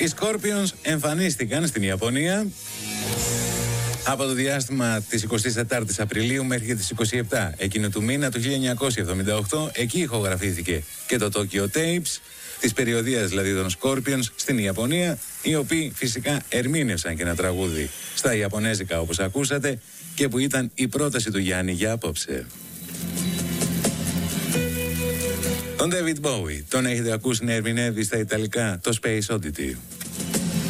Οι Scorpions εμφανίστηκαν στην Ιαπωνία από το διάστημα της 24ης Απριλίου μέχρι και τις 27 εκείνου του μήνα του 1978. Εκεί ηχογραφήθηκε και το Tokyo Tapes, της περιοδίας δηλαδή των Scorpions στην Ιαπωνία, οι οποίοι φυσικά ερμήνευσαν και ένα τραγούδι στα Ιαπωνέζικα όπως ακούσατε και που ήταν η πρόταση του Γιάννη για απόψε. Τον David Bowie τον έχετε ακούσει να ερμηνεύει στα Ιταλικά το Space Oddity.